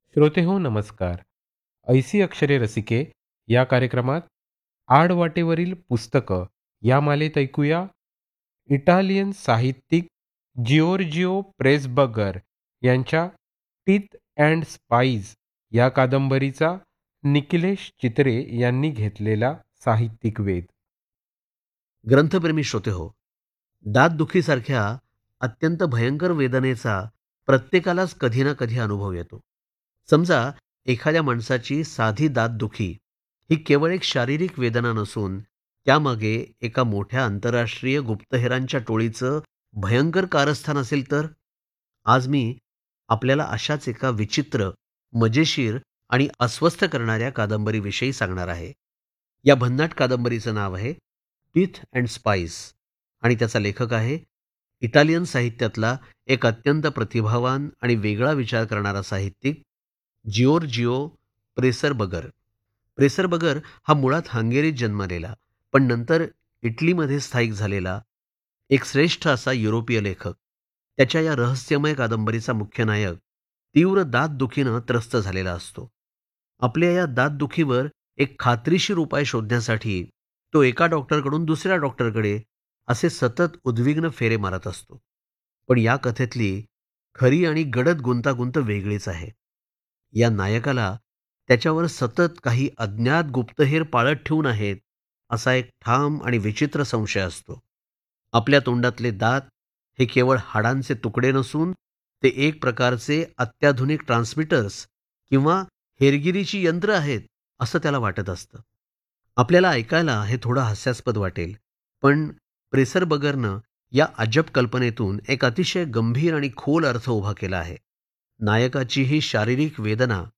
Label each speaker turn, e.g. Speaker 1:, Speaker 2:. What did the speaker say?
Speaker 1: श्रोतेहो नमस्कार. ऐसी अक्षरे रसिके या कार्यक्रमात आडवाटेवरील पुस्तकं या मालेत ऐकूया इटालियन साहित्यिक जिओर्जिओ प्रेसबर्गर यांच्या टीथ अँड स्पाईज या कादंबरीचा निखिलेश चित्रे यांनी घेतलेला साहित्यिक वेध.
Speaker 2: ग्रंथप्रेमी श्रोते हो, दातदुखीसारख्या अत्यंत भयंकर वेदनेचा प्रत्येकालाच कधी ना कधी अनुभव येतो. समजा एखाद्या माणसाची साधी दातदुखी ही केवळ एक शारीरिक वेदना नसून त्यामागे एका मोठ्या आंतरराष्ट्रीय गुप्तहेरांच्या टोळीचं भयंकर कारस्थान असेल तर. आज मी आपल्याला अशाच एका विचित्र, मजेशीर आणि अस्वस्थ करणाऱ्या कादंबरीविषयी सांगणार आहे. या भन्नाट कादंबरीचं नाव आहे टीथ अँड स्पाईस आणि त्याचा लेखक आहे इटालियन साहित्यातला एक अत्यंत प्रतिभावान आणि वेगळा विचार करणारा साहित्यिक जिओर्जिओ प्रेसरबगर. प्रेसरबगर हा मुळात हंगेरीत जन्मलेला पण नंतर इटलीमध्ये स्थायिक झालेला एक श्रेष्ठ असा युरोपीय लेखक. त्याच्या या रहस्यमय कादंबरीचा मुख्य नायक तीव्र दातदुखीनं त्रस्त झालेला असतो. आपल्या या दातदुखीवर एक खात्रीशीर उपाय शोधण्यासाठी तो एका डॉक्टरकडून दुसऱ्या डॉक्टरकडे असे सतत उद्विग्न फेरे मारत असतो. पण या कथेतली खरी आणि गडद गुंतागुंत वेगळीच आहे. या नायकाला त्याच्यावर सतत काही अज्ञात गुप्तहेर पाळत ठेवून आहेत असा एक ठाम आणि विचित्र संशय असतो. आपल्या तोंडातले दात हे केवळ हाडांचे तुकडे नसून ते एक प्रकारचे अत्याधुनिक ट्रान्समीटर्स किंवा हेरगिरीची यंत्र आहेत असं त्याला वाटत असतं. आपल्याला ऐकायला हे थोडं हास्यास्पद वाटेल, पण प्रेसरबर्गरनं या अजब कल्पनेतून एक अतिशय गंभीर आणि खोल अर्थ उभा केला आहे. नायकाची ही शारीरिक वेदना